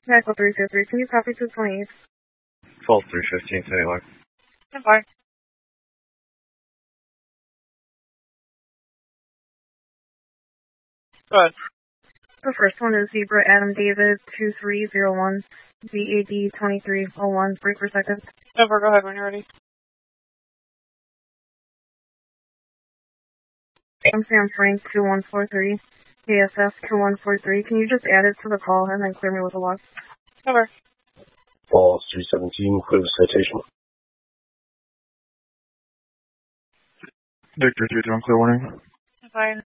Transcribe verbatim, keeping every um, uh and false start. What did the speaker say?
Medical three fifty-three, can you copy two twenty-eight? False three fifteen, anyway. Goodbye. Go ahead. The first one is Zebra Adam David two three zero one, Z A D twenty-three oh one, break per second. Over, go ahead when you're ready. I'm Sam Frank two one four three, A S F two one four three. Can you just add it to the call and then clear me with a log? Over. False three seventeen, clear the citation. Victor three three one, clear warning. Fine.